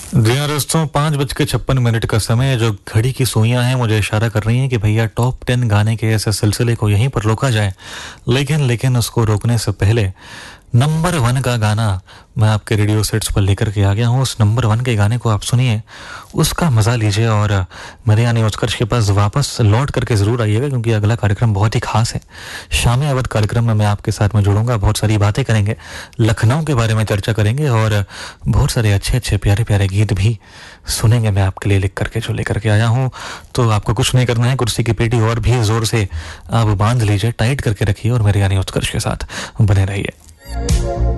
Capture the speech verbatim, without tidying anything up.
जी हाँ दोस्तों, पाँच बज के छप्पन मिनट का समय है। जो घड़ी की सुइयां हैं मुझे इशारा कर रही हैं कि भैया टॉप टेन गाने के ऐसे सिलसिले को यहीं पर रोका जाए। लेकिन लेकिन उसको रोकने से पहले नंबर वन का गाना मैं आपके रेडियो सेट्स पर लेकर के आ गया हूँ। उस नंबर वन के गाने को आप सुनिए, उसका मज़ा लीजिए और मेरे यानी उत्कर्ष के पास वापस लौट करके ज़रूर आइएगा, क्योंकि अगला कार्यक्रम बहुत ही खास है। शाम अवध कार्यक्रम में मैं आपके साथ में जुड़ूंगा, बहुत सारी बातें करेंगे, लखनऊ के बारे में चर्चा करेंगे और बहुत सारे अच्छे अच्छे प्यारे प्यारे गीत भी सुनेंगे मैं आपके लिए लिख करके जो लेकर के आया हूँ। तो आपको कुछ नहीं करना है, कुर्सी की पेटी और भी ज़ोर से आप बांध लीजिए, टाइट करके रखिए और मेरे यानी उत्कर्ष के साथ बने रहिए।